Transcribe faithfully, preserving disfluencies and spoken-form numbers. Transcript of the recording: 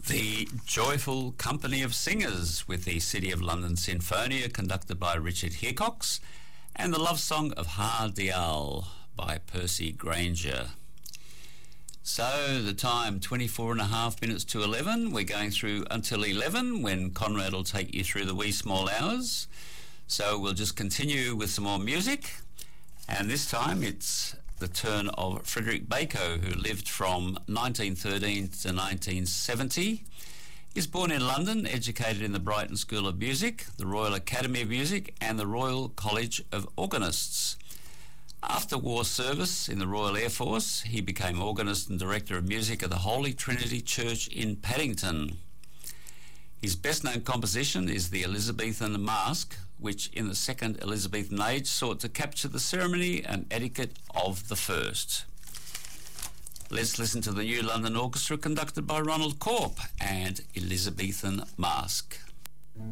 The Joyful Company of Singers with the City of London Sinfonia conducted by Richard Hickox, and the Love Song of Ha Dial by Percy Granger. So the time, twenty-four and a half minutes to eleven. We're going through until eleven when Conrad will take you through the wee small hours. So we'll just continue with some more music, and this time it's the turn of Frederick Bacon, who lived from nineteen thirteen to nineteen seventy. He was born in London, educated in the Brighton School of Music, the Royal Academy of Music and the Royal College of Organists. After war service in the Royal Air Force, he became organist and director of music at the Holy Trinity Church in Paddington. His best-known composition is the Elizabethan Masque, which in the Second Elizabethan Age sought to capture the ceremony and etiquette of the First. Let's listen to the New London Orchestra conducted by Ronald Corp and Elizabethan Masque.